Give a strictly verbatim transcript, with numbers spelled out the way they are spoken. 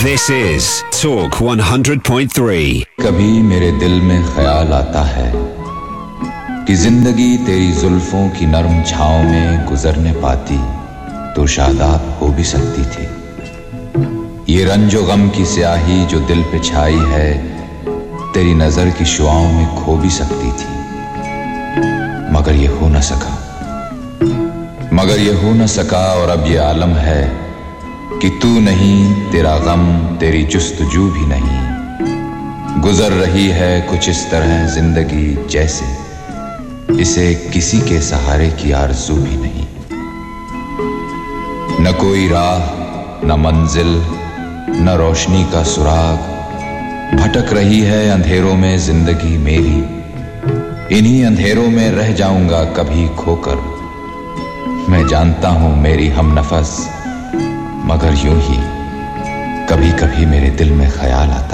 This is Talk one hundred point three. कभी मेरे दिल में ख्याल आता है कि जिंदगी तेरी जुल्फों की नरम छाँव में गुजरने पाती तो शादाब हो भी सकती थी। ये रंजो गम की स्याही जो दिल पे छाई है तेरी नजर की शुआओं में खो भी सकती थी, मगर ये हो न सका मगर ये हो न सका और अब ये आलम है कि तू नहीं, तेरा गम, तेरी जुस्तजू भी नहीं। गुजर रही है कुछ इस तरह जिंदगी जैसे इसे किसी के सहारे की आरज़ू भी नहीं। न कोई राह, न मंजिल, न रोशनी का सुराग, भटक रही है अंधेरों में जिंदगी मेरी। इन्हीं अंधेरों में रह जाऊंगा कभी खोकर। मैं जानता हूं मेरी हमनफस, मगर यूं ही कभी कभी मेरे दिल में ख्याल आता